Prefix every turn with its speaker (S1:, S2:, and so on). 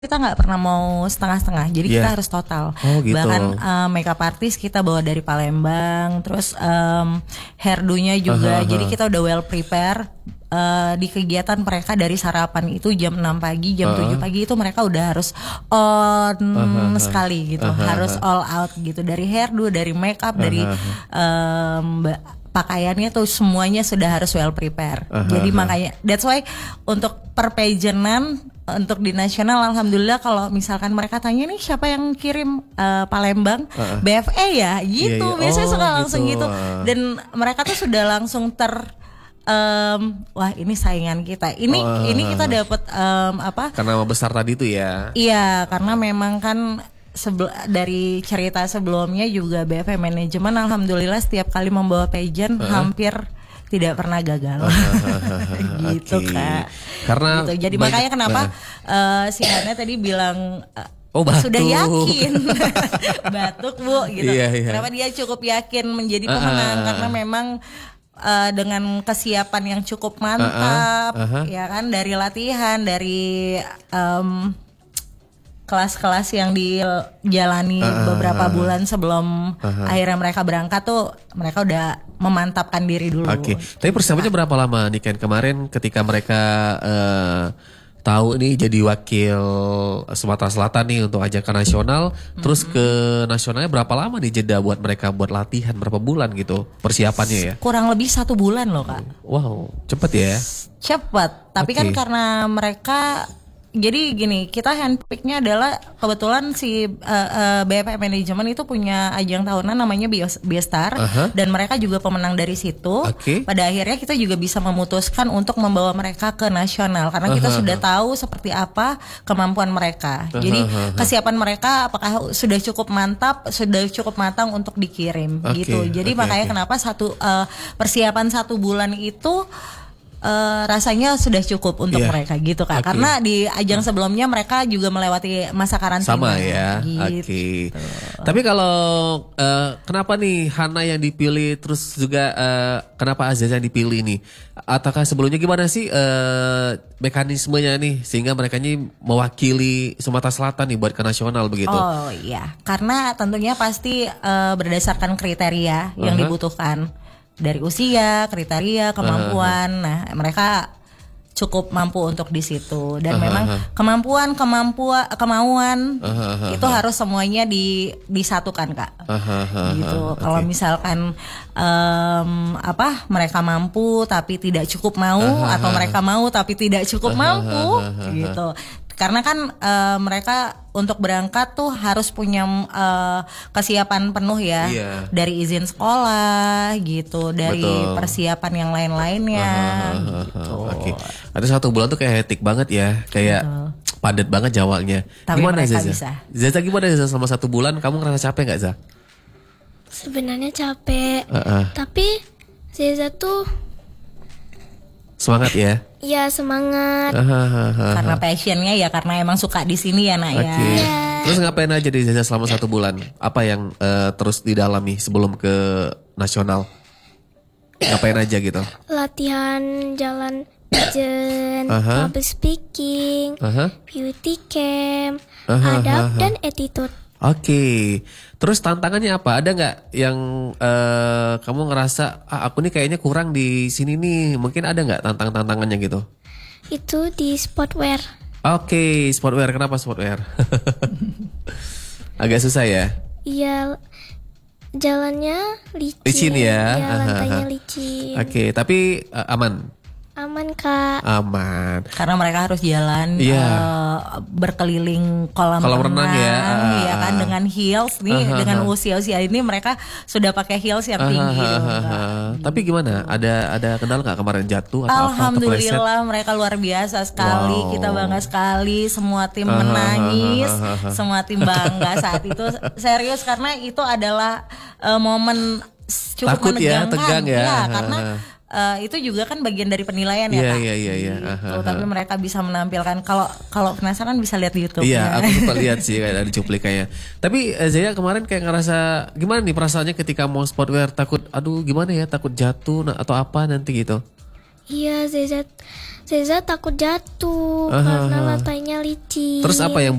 S1: kita nggak pernah mau setengah-setengah, jadi kita harus total.
S2: Oh gitu.
S1: Bahkan makeup artist kita bawa dari Palembang, terus hairdo-nya juga. Jadi kita udah well prepare. Di kegiatan mereka dari sarapan itu jam 6 pagi, jam 7 pagi itu mereka udah harus on sekali gitu, harus all out gitu. Dari hairdo, dari makeup, dari pakaiannya tuh semuanya sudah harus well prepare. Jadi makanya that's why untuk perpageantan untuk di nasional, alhamdulillah kalau misalkan mereka tanya nih siapa yang kirim Palembang, BFE ya gitu. Biasanya suka langsung gitu. Dan mereka tuh sudah langsung wah ini saingan kita. Ini kita dapat apa?
S2: Karena besar tadi tuh ya.
S1: Iya, karena memang kan dari cerita sebelumnya juga BFM manajemen alhamdulillah setiap kali membawa pageant hampir tidak pernah gagal. Gitu Kak.
S2: Karena
S1: gitu. Jadi makanya kenapa si Hana tadi bilang
S2: batuk.
S1: Sudah yakin batuk Bu gitu.
S2: Iya.
S1: Kenapa dia cukup yakin menjadi pemenang karena memang dengan kesiapan yang cukup mantap ya kan, dari latihan, dari kelas-kelas yang dijalani beberapa bulan sebelum akhirnya mereka berangkat tuh mereka udah memantapkan diri dulu.
S2: Oke. Tapi persiapannya berapa lama nih Ken? Kemarin ketika mereka tahu nih jadi wakil Sumatera Selatan nih untuk ajang ke nasional, terus ke nasionalnya berapa lama nih jeda buat mereka buat latihan, berapa bulan gitu persiapannya ya?
S1: Kurang lebih 1 bulan loh Kak.
S2: Wow, cepet ya?
S1: Cepet, tapi kan karena mereka jadi gini, kita handpicknya adalah kebetulan si BFM Manajemen itu punya ajang tahunan namanya Biostar dan mereka juga pemenang dari situ. Pada akhirnya kita juga bisa memutuskan untuk membawa mereka ke nasional karena kita sudah tahu seperti apa kemampuan mereka. Jadi kesiapan mereka apakah sudah cukup mantap, sudah cukup matang untuk dikirim gitu. Jadi makanya kenapa persiapan 1 bulan itu rasanya sudah cukup untuk mereka gitu Kak. Karena di ajang sebelumnya mereka juga melewati masa karantina.
S2: Sama ya.
S1: Gitu.
S2: Tapi kalau kenapa nih Hana yang dipilih, terus juga kenapa Azaza yang dipilih nih? Ataukah sebelumnya gimana sih mekanismenya nih sehingga mereka ini mewakili Sumatera Selatan nih buat ke nasional begitu?
S1: Oh iya, karena tentunya pasti berdasarkan kriteria yang dibutuhkan. Dari usia, kriteria, kemampuan. Nah, mereka cukup mampu untuk di situ dan memang kemauan itu harus semuanya disatukan Kak. Gitu. Kalau misalkan mereka mampu tapi tidak cukup mau atau mereka mau tapi tidak cukup mampu gitu. Karena kan mereka untuk berangkat tuh harus punya kesiapan penuh ya, dari izin sekolah gitu, dari persiapan yang lain-lainnya. Gitu.
S2: Ada 1 bulan tuh kayak hektik banget ya, kayak padat banget jadwalnya.
S1: Tapi
S2: gimana
S1: mereka
S2: Zaza?
S1: bisa.
S2: Zaza gimana Zaza selama 1 bulan? Kamu ngerasa capek nggak Zaza?
S3: Sebenarnya capek, tapi Zaza tuh
S2: semangat ya?
S3: Iya semangat.
S1: Karena passionnya ya, karena emang suka di sini ya nak ya.
S2: Terus ngapain aja di Zaza selama 1 bulan? Apa yang terus didalami sebelum ke nasional? Ngapain aja gitu?
S3: Latihan jalan pageant, public speaking, beauty camp, adab dan attitude.
S2: Terus tantangannya apa? Ada nggak yang kamu ngerasa aku nih kayaknya kurang di sini nih? Mungkin ada nggak tantangannya gitu?
S3: Itu di sportwear.
S2: Sportwear. Kenapa sportwear? Agak susah ya?
S3: Iya, jalannya licin.
S2: Licin ya?
S3: Iya, lantainya licin.
S2: Tapi aman?
S3: Aman Kak.
S2: Aman.
S1: Karena mereka harus jalan berkeliling kolam
S2: renang
S1: ya kan, dengan heels nih, dengan usia-usia ini mereka sudah pakai heels yang tinggi.
S2: Tapi gimana? Ada kendala nggak kemarin jatuh atau
S1: Alhamdulillah mereka luar biasa sekali. Kita bangga sekali, semua tim menangis, semua tim bangga saat itu. Serius, karena itu adalah momen cukup
S2: takut
S1: menegangkan.
S2: Tegang ya.
S1: Karena itu juga kan bagian dari penilaian ya Kak.
S2: Iya.
S1: Tapi mereka bisa menampilkan. Kalau penasaran bisa lihat di YouTube.
S2: Iya, aku suka lihat sih kayak ada cuplikannya. Tapi Zaya kemarin kayak ngerasa gimana nih perasaannya ketika mau sportwear, takut aduh gimana ya, takut jatuh atau apa nanti gitu?
S3: Iya, Zeza takut jatuh karena lantainya licin.
S2: Terus apa yang